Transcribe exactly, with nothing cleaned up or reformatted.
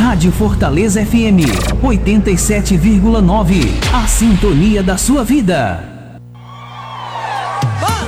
Rádio Fortaleza F M, oitenta e sete vírgula nove. A sintonia da sua vida.